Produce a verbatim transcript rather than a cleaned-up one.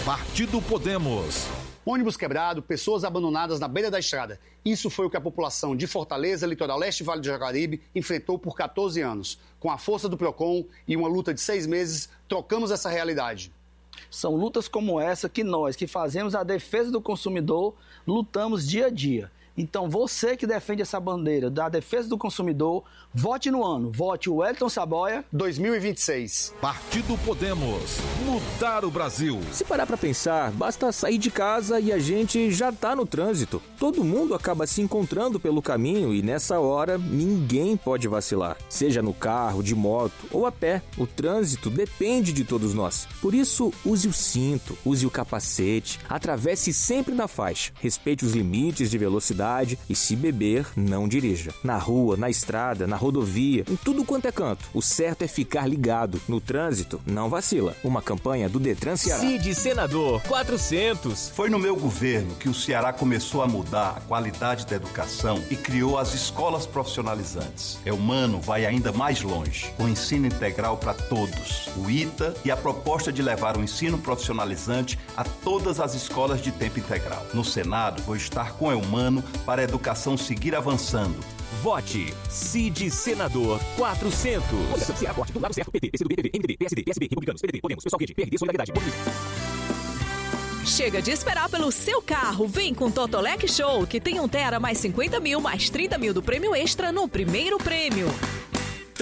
Partido Podemos. Ônibus quebrado, pessoas abandonadas na beira da estrada. Isso foi o que a população de Fortaleza, Litoral Leste e Vale do Jaguaribe enfrentou por catorze anos. Com a força do PROCON e uma luta de seis meses, trocamos essa realidade. São lutas como essa que nós, que fazemos a defesa do consumidor, lutamos dia a dia. Então, você que defende essa bandeira da defesa do consumidor, vote no ano. Vote o Wellington Saboia. dois mil e vinte e seis. Partido Podemos. Mudar o Brasil. Se parar pra pensar, basta sair de casa e a gente já tá no trânsito. Todo mundo acaba se encontrando pelo caminho e nessa hora ninguém pode vacilar. Seja no carro, de moto ou a pé, o trânsito depende de todos nós. Por isso, use o cinto, use o capacete, atravesse sempre na faixa, respeite os limites de velocidade e se beber, não dirija. Na rua, na estrada, na rodovia, em tudo quanto é canto. O certo é ficar ligado. No trânsito, não vacila. Uma campanha do Detran Ceará. Cid Senador quatrocentos. Foi no meu governo que o Ceará começou a mudar a qualidade da educação e criou as escolas profissionalizantes. Eumano vai ainda mais longe, com ensino integral para todos. O I T A e a proposta de levar o ensino profissionalizante a todas as escolas de tempo integral. No Senado, vou estar com Eumano para a educação seguir avançando. Vote Cid Senador quatrocentos. Ceará Forte, do lado certo, P T, P C do B, P V, M D B, P S D, P S B, Republicanos, P D T, Podemos, Pessoal Rede, P R D, Solidariedade. Chega de esperar pelo seu carro. Vem com o Totolec Show, que tem um Tera mais cinquenta mil, mais trinta mil do prêmio extra no primeiro prêmio.